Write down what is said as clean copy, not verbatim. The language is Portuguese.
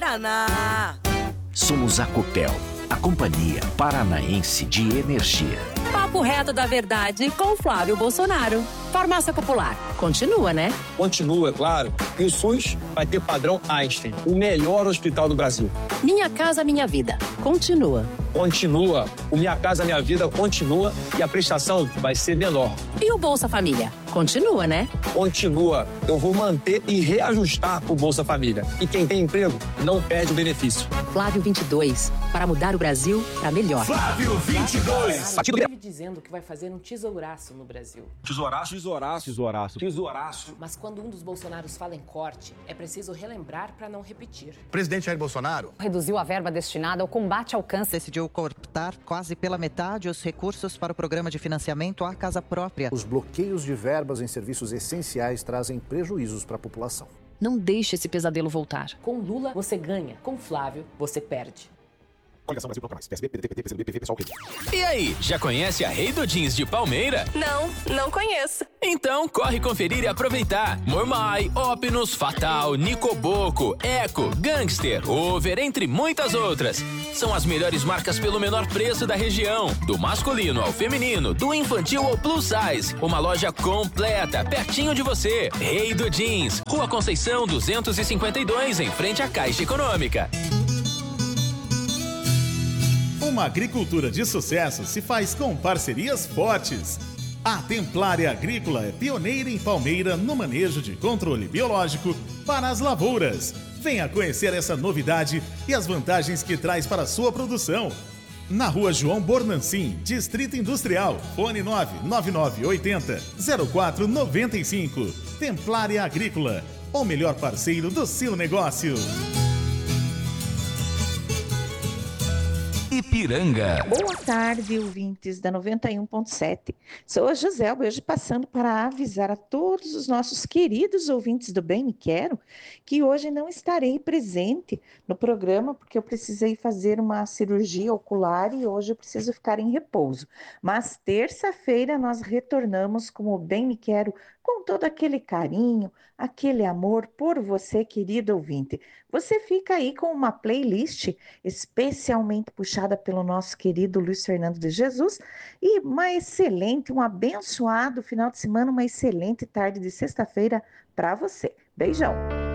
Paraná. Somos a Copel, a Companhia Paranaense de Energia. Papo reto da verdade com Flávio Bolsonaro. Farmácia Popular. Continua, né? Continua, claro. E o SUS vai ter padrão Einstein, o melhor hospital do Brasil. Minha Casa Minha Vida. Continua. Continua. O Minha Casa Minha Vida continua e a prestação vai ser menor. E o Bolsa Família? Continua, né? Continua. Eu vou manter e reajustar o Bolsa Família. E quem tem emprego não perde o benefício. Flávio 22. Para mudar o Brasil para melhor. Flávio 22. Vive dizendo que vai fazer um tesouraço no Brasil. Tesouraço. Mas quando um dos Bolsonaros fala em corte, é preciso relembrar para não repetir. Presidente Jair Bolsonaro reduziu a verba destinada ao combate ao câncer. Decidiu cortar quase pela metade os recursos para o programa de financiamento à casa própria. Os bloqueios de verbas em serviços essenciais trazem prejuízos para a população. Não deixe esse pesadelo voltar. Com Lula, você ganha. Com Flávio, você perde. Coligação Brasil Proclamais. PSB, PDT, PCdoB, PV, PSOL, PT. E aí, já conhece a Rei do Jeans de Palmeira? Não conheço. Então corre conferir e aproveitar. Mormai, Opinus, Fatal, Nicoboco, Eco, Gangster, Over, entre muitas outras. São as melhores marcas pelo menor preço da região. Do masculino ao feminino, do infantil ao plus size. Uma loja completa, pertinho de você. Rei do Jeans, Rua Conceição 252, em frente à Caixa Econômica. Uma agricultura de sucesso se faz com parcerias fortes. A Templária Agrícola é pioneira em Palmeira no manejo de controle biológico para as lavouras. Venha conhecer essa novidade e as vantagens que traz para a sua produção. Na Rua João Bornancin, Distrito Industrial, fone 99980-0495. Templária Agrícola, o melhor parceiro do seu negócio. Ipiranga. Boa tarde, ouvintes da 91.7. Sou a Joselba, hoje passando para avisar a todos os nossos queridos ouvintes do Bem Me Quero que hoje não estarei presente no programa porque eu precisei fazer uma cirurgia ocular e hoje eu preciso ficar em repouso. Mas terça-feira nós retornamos com o Bem Me Quero com todo aquele carinho, aquele amor por você, querido ouvinte. Você fica aí com uma playlist especialmente puxada pelo nosso querido Luiz Fernando de Jesus e um abençoado final de semana, uma excelente tarde de sexta-feira para você. Beijão!